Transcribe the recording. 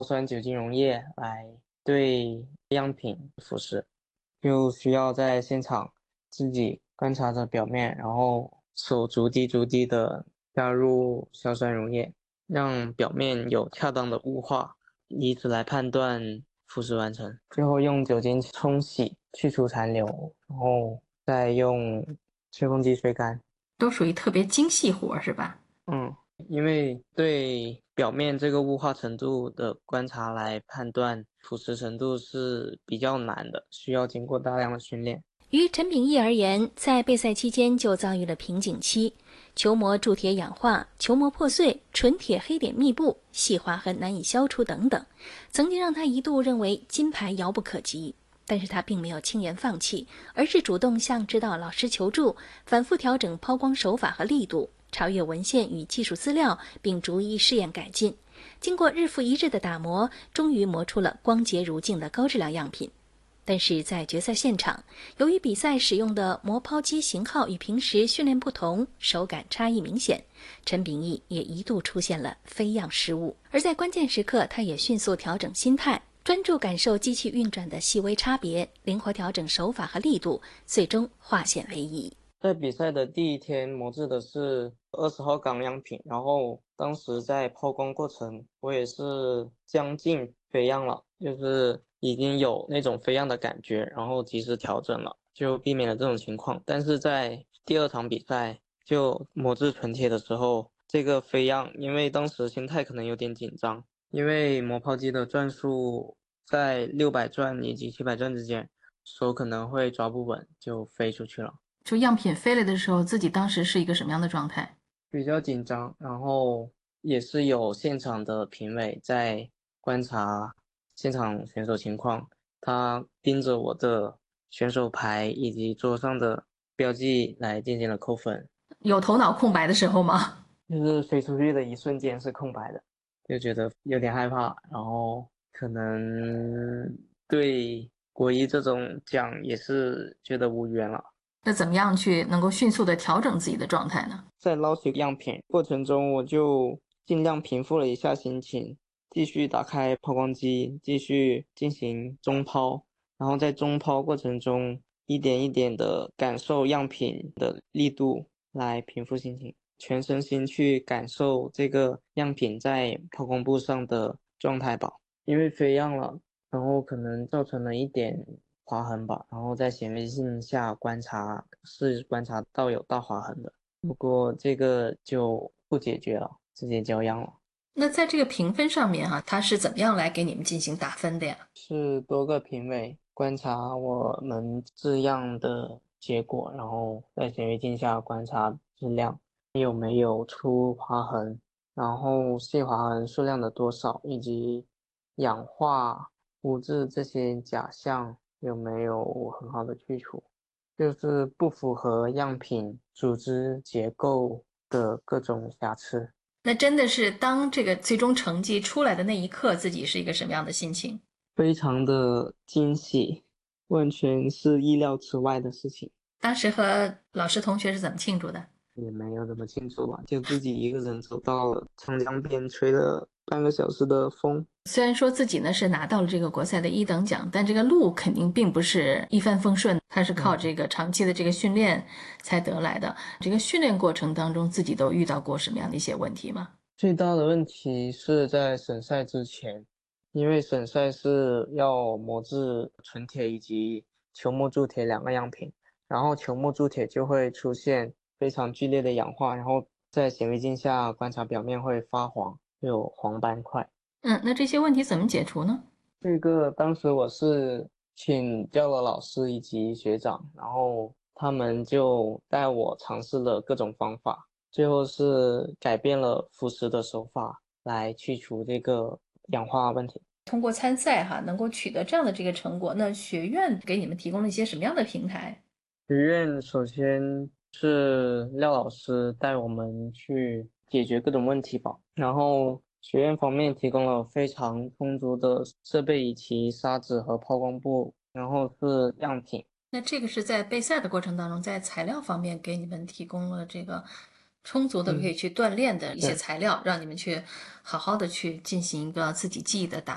酸酒精溶液来对样品腐蚀，就需要在现场自己观察着表面，然后手逐滴逐滴的加入硝酸溶液，让表面有恰当的雾化，以此来判断腐蚀完成。最后用酒精冲洗，去除残留，然后再用吹风机吹干。 都属于特别精细活是吧？ 嗯，因为对表面这个雾化程度的观察来判断腐蚀程度是比较难的，需要经过大量的训练。 于陈秉义而言，在备赛期间就遭遇了瓶颈期，球膜铸铁氧化、球膜破碎、纯铁黑点密布、细划痕难以消除等等，曾经让他一度认为金牌遥不可及。但是他并没有轻言放弃，而是主动向指导老师求助，反复调整抛光手法和力度，查阅文献与技术资料，并逐一试验改进。经过日复一日的打磨，终于磨出了光洁如镜的高质量样品。但是在决赛现场，由于比赛使用的磨抛机型号与平时训练不同，手感差异明显，陈秉义也一度出现了飞样失误。而在关键时刻，他也迅速调整心态，专注感受机器运转的细微差别，灵活调整手法和力度，最终化险为夷。 在比赛的第一天磨制的是20号钢样品，然后当时在抛光过程，我也是将近飞样了，就是已经有那种飞样的感觉，然后及时调整了，就避免了这种情况。但是在第二场比赛就磨制纯铁的时候，这个飞样，因为当时心态可能有点紧张，因为磨抛机的转速在600转以及700转之间，手可能会抓不稳，就飞出去了。 就样品飞来的时候，自己当时是一个什么样的状态？ 比较紧张，然后也是有现场的评委在观察现场选手情况，他盯着我的选手牌以及桌上的标记来进行了扣分， 有头脑空白的时候吗？ 就是飞出去的一瞬间是空白的，就觉得有点害怕，然后可能对国一这种奖也是觉得无缘了。 那怎么样去能够迅速的调整自己的状态呢？ 在捞取样品过程中，我就尽量平复了一下心情，继续打开抛光机，继续进行中抛，然后在中抛过程中一点一点的感受样品的力度来平复心情，全身心去感受这个样品在抛光布上的状态吧。因为飞样了，然后可能造成了一点划痕吧，然后在显微镜下观察是观察到有大划痕的。不过这个就不解决了，直接交样了。 那在这个评分上面哈，他是怎么样来给你们进行打分的呀？ 是多个评委观察我们制样的结果，然后在显微镜下观察质量有没有出划痕，然后细划痕数量的多少，以及氧化、污渍这些假象有没有很好的去除，就是不符合样品组织结构的各种瑕疵。 那真的是当这个最终成绩出来的那一刻，自己是一个什么样的心情？ 非常的惊喜，完全是意料之外的事情， 当时和老师同学是怎么庆祝的？ 也没有怎么庆祝吧，就自己一个人走到了长江边，吹了半个小时的风。 虽然说自己呢是拿到了这个国赛的一等奖，但这个路肯定并不是一帆风顺，他是靠这个长期的这个训练才得来的。这个训练过程当中，自己都遇到过什么样的一些问题吗？ 最大的问题是在省赛之前，因为省赛是要磨制纯铁以及球磨铸铁两个样品，然后球磨铸铁就会出现非常剧烈的氧化，然后在显微镜下观察表面会发黄，会有黄斑块。 那这些问题怎么解除呢？ 这个当时我是请教了老师以及学长，然后他们就带我尝试了各种方法，最后是改变了腐蚀的手法来去除这个氧化问题。 通过参赛哈，能够取得这样的这个成果，那学院给你们提供了一些什么样的平台？ 学院首先是廖老师带我们去解决各种问题吧，然后学院方面提供了非常充足的设备以及砂纸和抛光布，然后是样品。 那这个是在备赛的过程当中，在材料方面给你们提供了这个充足的可以嗯， 去锻炼的一些对。 材料，让你们去好好的去进行一个自己记忆的打